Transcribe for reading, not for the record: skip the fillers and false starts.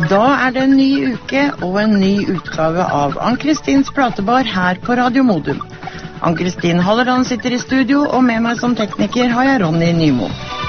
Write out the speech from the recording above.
Da det en ny uke og en ny utgave av Ann-Kristins platebar her på Radio Modum. Ann-Kristin Hallerland sitter i studio, og med meg som tekniker har jeg Ronny Nymo.